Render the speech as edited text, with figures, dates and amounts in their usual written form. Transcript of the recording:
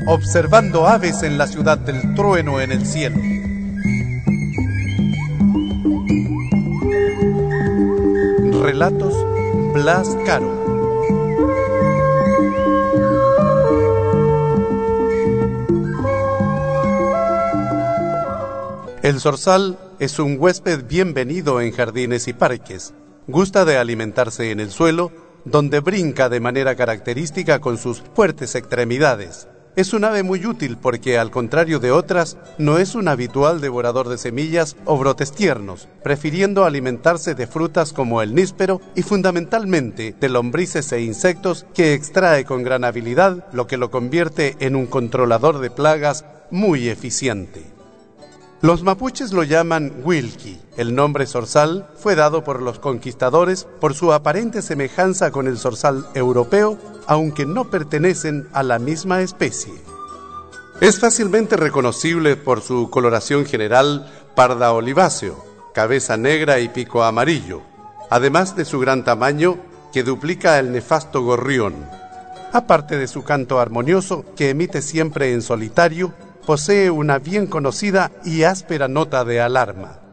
observando aves en la ciudad del trueno en el cielo. Relatos Blas Caro. El zorzal es un huésped bienvenido en jardines y parques. Gusta de alimentarse en el suelo, donde brinca de manera característica con sus fuertes extremidades. Es un ave muy útil porque, al contrario de otras, no es un habitual devorador de semillas o brotes tiernos, prefiriendo alimentarse de frutas como el níspero y fundamentalmente de lombrices e insectos que extrae con gran habilidad, lo que lo convierte en un controlador de plagas muy eficiente. Los mapuches lo llaman Wilki. El nombre zorzal fue dado por los conquistadores por su aparente semejanza con el zorzal europeo, aunque no pertenecen a la misma especie. Es fácilmente reconocible por su coloración general parda oliváceo, cabeza negra y pico amarillo, además de su gran tamaño que duplica el nefasto gorrión. Aparte de su canto armonioso que emite siempre en solitario, posee una bien conocida y áspera nota de alarma.